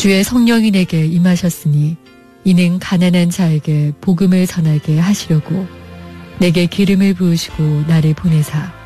주의 성령이 내게 임하셨으니 이는 가난한 자에게 복음을 전하게 하시려고 내게 기름을 부으시고 나를 보내사